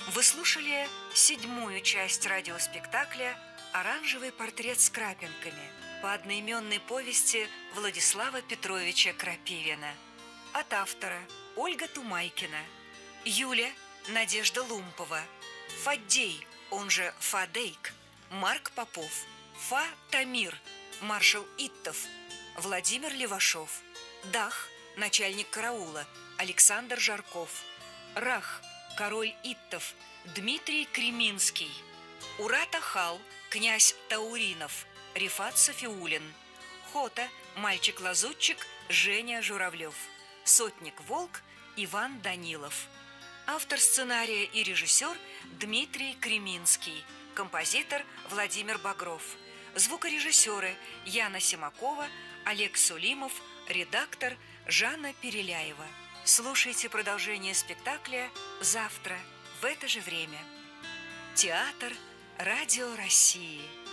Вы слушали 7-ю часть радиоспектакля «Оранжевый портрет с крапинками» по одноименной повести Владислава Петровича Крапивина. От автора Ольга Тумайкина. Юля Надежда Лумпова. Фаддей, он же Фадейк, Марк Попов. Фа Тамир, маршал Иттов, Владимир Левашов. Дах, начальник караула, Александр Жарков. Рах, король Иттов, Дмитрий Креминский. Урата-хал, князь Тауринов, Рифат Софиулин. Хота, мальчик-лазутчик, Женя Журавлев. Сотник-волк, Иван Данилов. Автор сценария и режиссер Дмитрий Креминский. Композитор Владимир Багров. Звукорежиссеры Яна Симакова, Олег Сулимов, редактор Жанна Переляева. Слушайте продолжение спектакля завтра в это же время. Театр Радио России.